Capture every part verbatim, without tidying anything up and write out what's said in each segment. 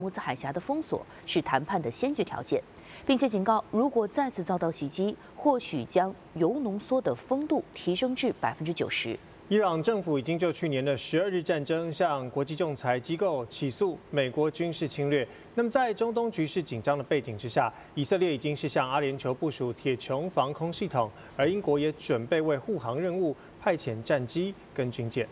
穆兹海峡的封锁是谈判的先决条件，并且警告，如果再次遭到袭击，或许将铀浓缩的风度提升至百分之九十。 伊朗政府已经就去年的十二日战争向国际仲裁机构起诉美国军事侵略。那么，在中东局势紧张的背景之下，以色列已经是向阿联酋部署铁穹防空系统，而英国也准备为护航任务派遣战机跟军舰。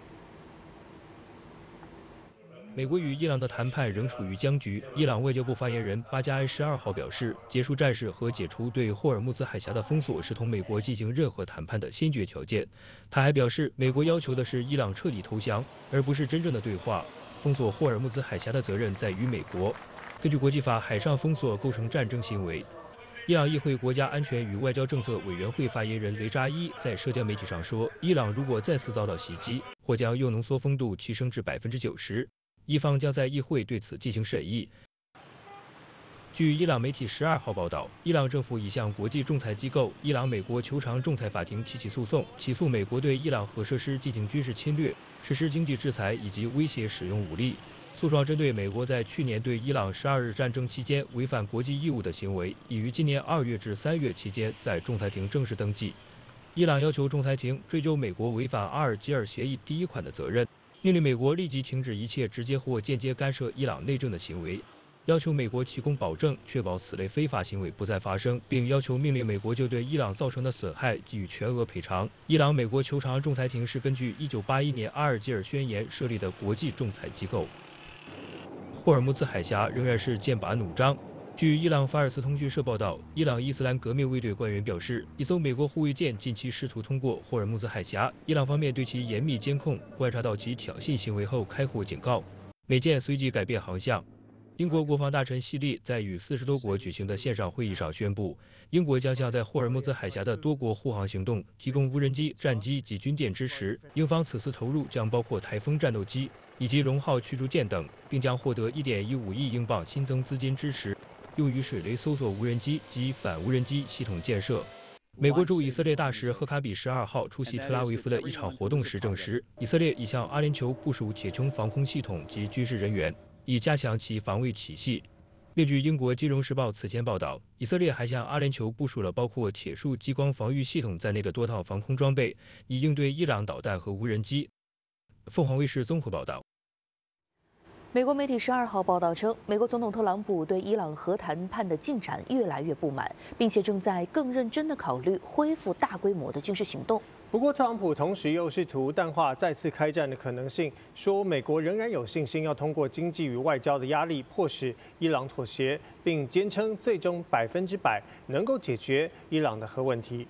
美国与伊朗的谈判仍处于僵局。伊朗外交部发言人巴加埃十二号表示，结束战事和解除对霍尔木兹海峡的封锁是同美国进行任何谈判的先决条件。他还表示，美国要求的是伊朗彻底投降，而不是真正的对话。封锁霍尔木兹海峡的责任在于美国。根据国际法，海上封锁构成战争行为。伊朗议会国家安全与外交政策委员会发言人雷扎伊在社交媒体上说，伊朗如果再次遭到袭击，或将铀浓缩风度提升至百分之九十。 伊方将在议会对此进行审议。据伊朗媒体十二号报道，伊朗政府已向国际仲裁机构伊朗美国求偿仲裁法庭提起诉讼，起诉美国对伊朗核设施进行军事侵略、实施经济制裁以及威胁使用武力。诉状针对美国在去年对伊朗十二日战争期间违反国际义务的行为，已于今年二月至三月期间在仲裁庭正式登记。伊朗要求仲裁庭追究美国违反阿尔及尔协议第一款的责任。 命令美国立即停止一切直接或间接干涉伊朗内政的行为，要求美国提供保证，确保此类非法行为不再发生，并要求命令美国就对伊朗造成的损害给予全额赔偿。伊朗美国求偿仲裁庭是根据一九八一年阿尔及尔宣言设立的国际仲裁机构。霍尔木兹海峡仍然是剑拔弩张。 据伊朗法尔斯通讯社报道，伊朗伊斯兰革命卫队官员表示，一艘美国护卫舰近期试图通过霍尔木兹海峡，伊朗方面对其严密监控，观察到其挑衅行为后开火警告，美舰随即改变航向。英国国防大臣希利在与四十多国举行的线上会议上宣布，英国将向在霍尔木兹海峡的多国护航行动提供无人机、战机及军舰支持。英方此次投入将包括台风战斗机以及龙号驱逐舰等，并将获得一点一五亿英镑新增资金支持。 用于水雷搜索无人机及反无人机系统建设。美国驻以色列大使赫卡比十二号出席特拉维夫的一场活动时证实，以色列已向阿联酋部署铁穹防空系统及军事人员，以加强其防卫体系。另据英国《金融时报》此前报道，以色列还向阿联酋部署了包括铁树激光防御系统在内的多套防空装备，以应对伊朗导弹和无人机。凤凰卫视综合报道。 美国媒体十二号报道称，美国总统特朗普对伊朗核谈判的进展越来越不满，并且正在更认真地考虑恢复大规模的军事行动。 不过，特朗普同时又试图淡化再次开战的可能性，说美国仍然有信心要通过经济与外交的压力，迫使伊朗妥协，并坚称最终百分之百能够解决伊朗的核问题。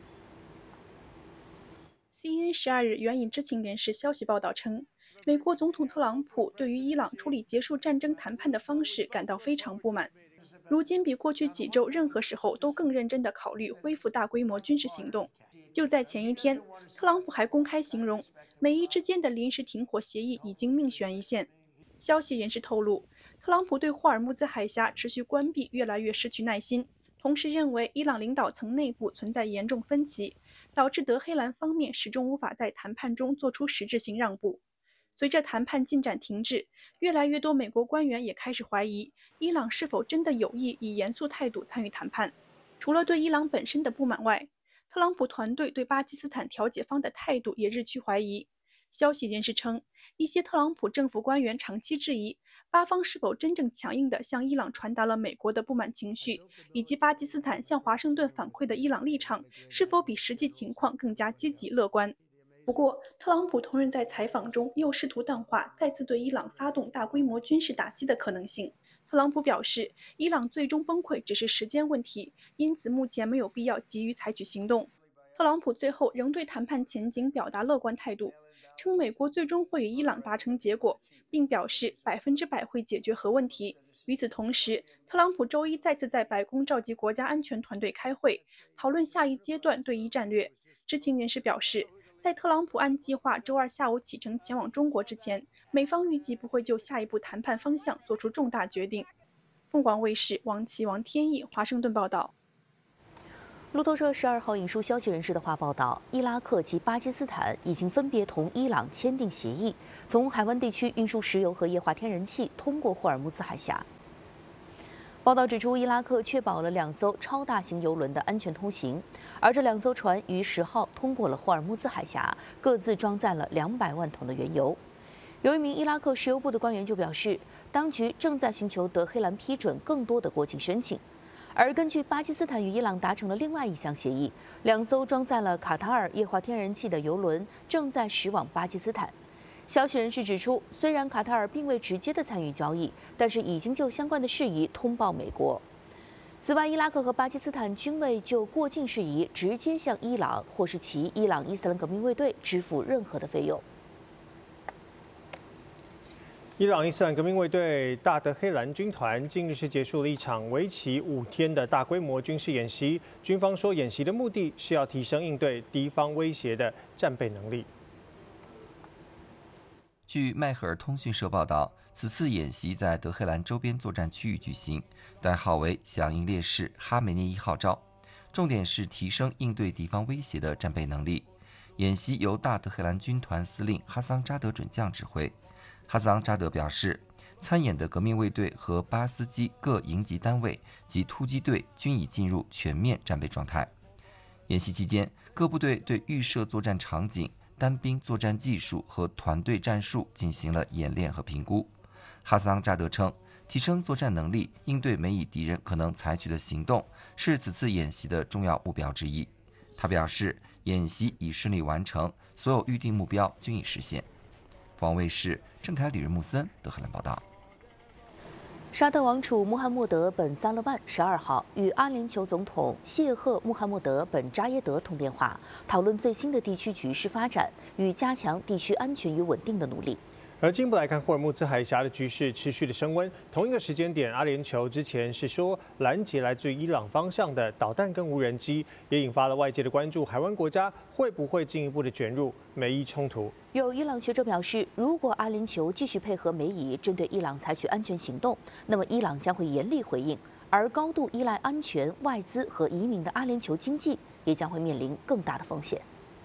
C N N 十二日援引知情人士消息报道称，美国总统特朗普对于伊朗处理结束战争谈判的方式感到非常不满。如今比过去几周任何时候都更认真地考虑恢复大规模军事行动。就在前一天，特朗普还公开形容美伊之间的临时停火协议已经命悬一线。消息人士透露，特朗普对霍尔木兹海峡持续关闭越来越失去耐心，同时认为伊朗领导层内部存在严重分歧。 导致德黑兰方面始终无法在谈判中做出实质性让步。随着谈判进展停滞，越来越多美国官员也开始怀疑伊朗是否真的有意以严肃态度参与谈判。除了对伊朗本身的不满外，特朗普团队对巴基斯坦调解方的态度也日趋怀疑。消息人士称，一些特朗普政府官员长期质疑巴方是否真正强硬地向伊朗传达了美国的不满情绪，以及巴基斯坦向华盛顿反馈的伊朗立场是否比实际情况更加积极乐观。不过，特朗普同人在采访中又试图淡化再次对伊朗发动大规模军事打击的可能性。特朗普表示，伊朗最终崩溃只是时间问题，因此目前没有必要急于采取行动。特朗普最后仍对谈判前景表达乐观态度，称美国最终会与伊朗达成结果，并表示百分之百会解决核问题。与此同时，特朗普周一再次在白宫召集国家安全团队开会，讨论下一阶段对伊战略。知情人士表示，在特朗普按计划周二下午启程前往中国之前，美方预计不会就下一步谈判方向做出重大决定。凤凰卫视王琦、王天翼华盛顿报道。 路透社十二号引述消息人士的话报道，伊拉克及巴基斯坦已经分别同伊朗签订协议，从海湾地区运输石油和液化天然气通过霍尔木兹海峡。报道指出，伊拉克确保了两艘超大型油轮的安全通行，而这两艘船于十号通过了霍尔木兹海峡，各自装载了两百万桶的原油。有一名伊拉克石油部的官员就表示，当局正在寻求德黑兰批准更多的过境申请。而根据巴基斯坦与伊朗达成了另外一项协议，两艘装载了卡塔尔液化天然气的油轮正在驶往巴基斯坦。消息人士指出，虽然卡塔尔并未直接的参与交易，但是已经就相关的事宜通报美国。此外，伊拉克和巴基斯坦均未就过境事宜直接向伊朗或是其伊朗伊斯兰革命卫队支付任何的费用。 伊朗伊斯兰革命卫队大德黑兰军团近日是结束了一场为期五天的大规模军事演习。军方说，演习的目的是要提升应对敌方威胁的战备能力。 据迈赫尔通讯社报道，此次演习在德黑兰周边作战区域举行，代号为“响应烈士哈梅内伊号召”，重点是提升应对敌方威胁的战备能力。演习由大德黑兰军团司令哈桑扎德准将指挥。哈桑扎德表示，参演的革命卫队和巴斯基各营级单位及突击队均已进入全面战备状态。演习期间，各部队对预设作战场景、单兵作战技术和团队战术进行了演练和评估。哈桑扎德称，提升作战能力，应对美以敌人可能采取的行动，是此次演习的重要目标之一。他表示，演习已顺利完成，所有预定目标均已实现。凤凰卫视郑凯、李瑞木森德黑兰报道。 沙特王储穆罕默德·本·萨勒曼十二号与阿联酋总统谢赫·穆罕默德·本·扎耶德通电话，讨论最新的地区局势发展与加强地区安全与稳定的努力。 而进一步来看，霍尔木兹海峡的局势持续的升温。同一个时间点，阿联酋之前是说拦截来自于伊朗方向的导弹跟无人机，也引发了外界的关注。海湾国家会不会进一步的卷入美伊冲突？ 有伊朗学者表示，如果阿联酋继续配合美以针对伊朗采取安全行动，那么伊朗将会严厉回应，而高度依赖安全、外资和移民的阿联酋经济也将会面临更大的风险。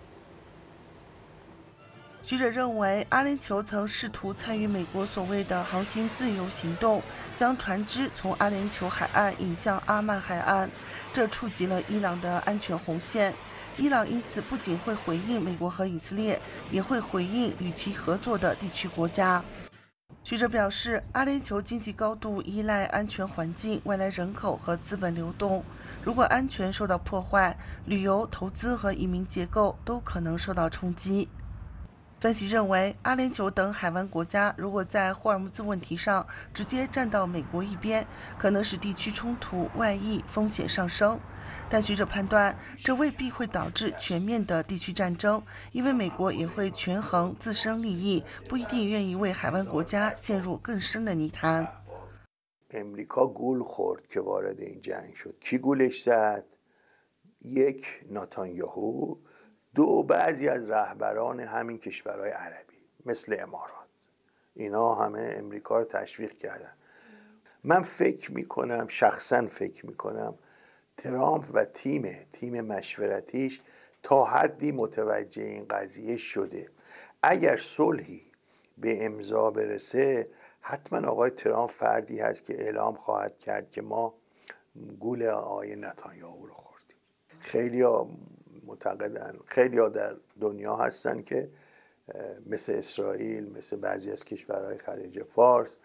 学者认为，阿联酋曾试图参与美国所谓的航行自由行动，将船只从阿联酋海岸引向阿曼海岸，这触及了伊朗的安全红线。伊朗因此不仅会回应美国和以色列，也会回应与其合作的地区国家。学者表示，阿联酋经济高度依赖安全环境、外来人口和资本流动。如果安全受到破坏，旅游、投资和移民结构都可能受到冲击。分析认为，阿联酋等海湾国家如果在霍尔木兹问题上直接站到美国一边，可能使地区冲突外溢风险上升。但学者判断，这未必会导致全面的地区战争，因为美国也会权衡自身利益，不一定愿意为海湾国家陷入更深的泥潭。 امریکا گول خورد که وارد این جنگ شد. کی گولش زد؟ یک نتانیاهو، دو بعضی از رهبران همین کشورهای عربی مثل امارات. اینا همه امریکا رو تشویق کردن. من فکر میکنم، شخصا فکر میکنم ترامپ و تیم تیم مشورتیش تا حدی متوجه این قضیه شده. اگر صلحی به امضا برسه، حتما آقای ترامپ فردی هست که اعلام خواهد کرد که ما گول آقای نتانیاهو رو خوردیم. خیلی‌ها معتقدن، خیلی‌ها در دنیا هستن که مثل اسرائیل، مثل بعضی از کشورهای خلیج فارس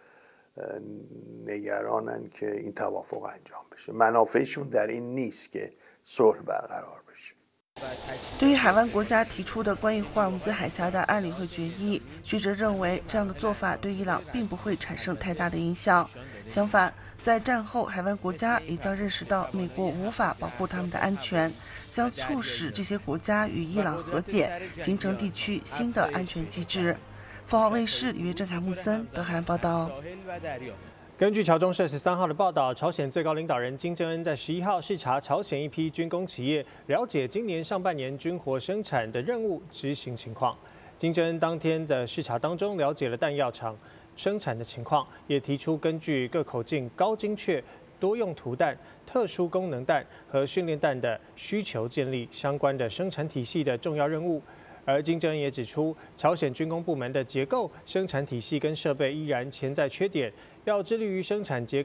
نگرانن که این توافق انجام بشه. منافعشون در این نیست که صلح برقرار بشه. 对于海湾国家提出的关于霍尔木兹海峡的安理会决议，学者认为这样的做法对伊朗并不会产生太大的影响。相反，在战后，海湾国家也将认识到美国无法保护他们的安全，将促使这些国家与伊朗和解，形成地区新的安全机制。凤凰卫视李月郑、凯木森德黑兰报道。 根据朝中社十三号的报道，朝鲜最高领导人金正恩在十一号视察朝鲜一批军工企业，了解今年上半年军火生产的任务执行情况。金正恩当天的视察当中，了解了弹药厂生产的情况，也提出根据各口径高精确多用途弹、特殊功能弹和训练弹的需求建立相关的生产体系的重要任务。而金正恩也指出，朝鲜军工部门的结构、生产体系跟设备依然潜在缺点，要致力于生产结